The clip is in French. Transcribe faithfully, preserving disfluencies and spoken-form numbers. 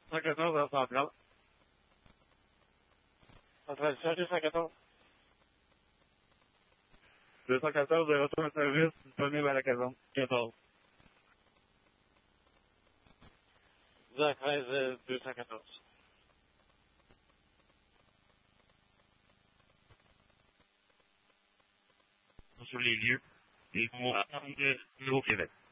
cent quatorze à Central. Central Chercher cent quatorze. deux cent quatorze de retour en service, disponible à la caserne. quatorze. dix à treize, deux cent quatorze. Sur les lieux, et pour attendre le Nouveau-Québec.